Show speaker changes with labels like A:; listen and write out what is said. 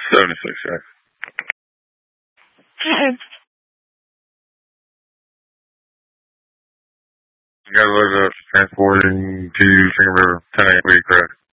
A: 76, yeah. Got a load up transporting to Singapore River, 10-8 week, correct?